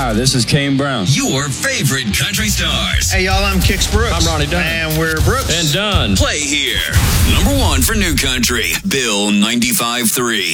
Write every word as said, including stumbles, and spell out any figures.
Hi, this is Kane Brown. Your favorite country stars. Hey, y'all, I'm Kix Brooks. I'm Ronnie Dunn. And we're Brooks. And Dunn. Play here. Number one for New Country, Bill ninety-five three.